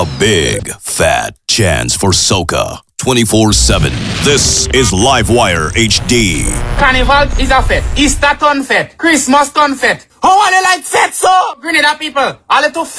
A big, fat chance for soca. 24/7. This is Livewire HD. Carnival is a fete. Easter ton fete. Christmas ton fete. How are they like fete so? Grenada people, a little fete.